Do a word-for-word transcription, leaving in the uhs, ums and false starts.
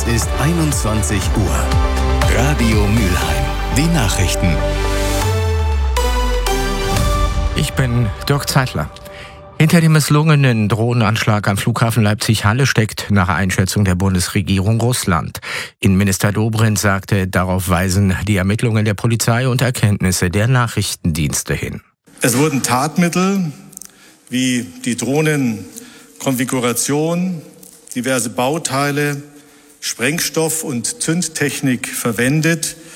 Es ist einundzwanzig Uhr. Radio Mülheim. Die Nachrichten. Ich bin Dirk Zeitler. Hinter dem misslungenen Drohnenanschlag am Flughafen Leipzig-Halle steckt nach Einschätzung der Bundesregierung Russland. Innenminister Dobrindt sagte, darauf weisen die Ermittlungen der Polizei und Erkenntnisse der Nachrichtendienste hin. Es wurden Tatmittel wie die Drohnenkonfiguration, diverse Bauteile, Sprengstoff und Zündtechnik verwendet,